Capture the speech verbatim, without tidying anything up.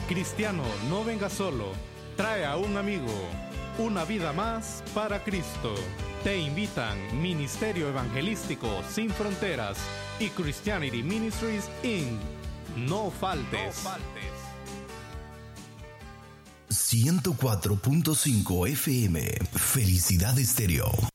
Cristiano, no venga solo, trae a un amigo. Una vida más para Cristo. Te invitan Ministerio Evangelístico Sin Fronteras y Christianity Ministries incorporated. No faltes. No faltes. ciento cuatro punto cinco F M, Felicidad Estéreo.